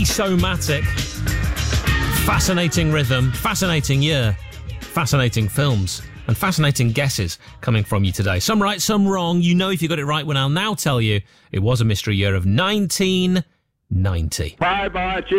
Eesomatic. Fascinating rhythm, fascinating year, fascinating films, and fascinating guesses coming from you today. Some right, some wrong. You know if you got it right when I'll now tell you it was a mystery year of 1990. Bye-bye.